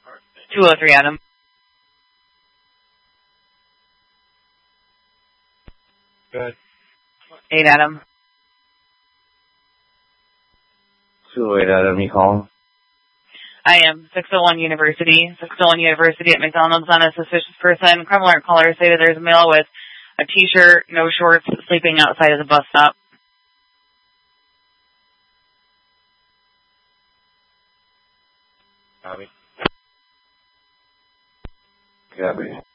203 Adam. Good. 8 Adam. 208 Adam, you calling? I am 601 University. 601 University at McDonald's on a suspicious person. Crime alert caller stated there's a male with a t-shirt, no shorts, sleeping outside of the bus stop. Copy. Copy.